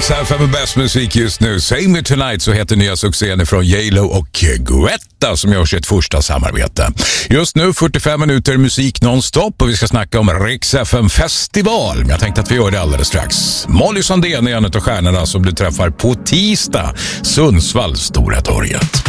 Rix FM med bäst musik just nu. Save Me Tonight, så heter nya succén från J.Lo och Guetta som gör sitt första samarbete. Just nu 45 minuter musik nonstop och vi ska snacka om Rix FM festival. Men jag tänkte att vi gör det alldeles strax. Molly Sandén är en av stjärnorna som du träffar på tisdag. Sundsvall, Stora torget.